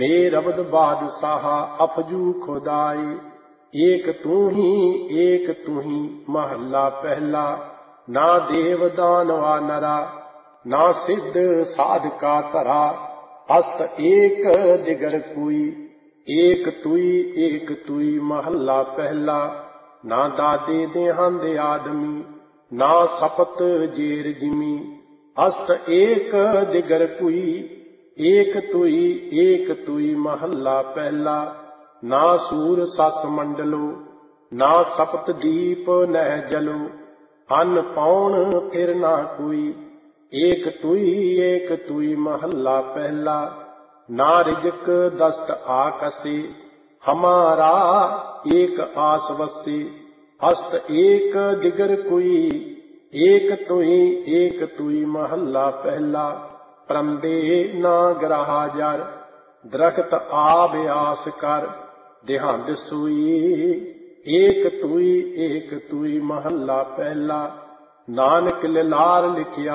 हे रबद बादशाह अफजू खुदाई, एक तू ही महला पहला। ना देव दानवा नरा, ना सिद्ध साधका तरा। अस्त एक दिगर कोई, एक तुई महला पहला। ना दादे देहांद आदमी, ना सपत जेर जिमी। अस्त एक दिगर कोई, एक तुई महला पहला। ना सूर सस मंडलो, ना सपत दीप नह जलो। अन्न पाउन फिर ना कोई, एक तुई महला पहला। ना रिजक दस्त आकसे, हमारा एक आस वसे। अस्त एक दिगर कोई, एक तुई महला पहला। परंदे ना ग्राहा जर, दरख्त आब आस कर। देहांद सोई, एक तुई महला पहला। नानक लिलार लिखिया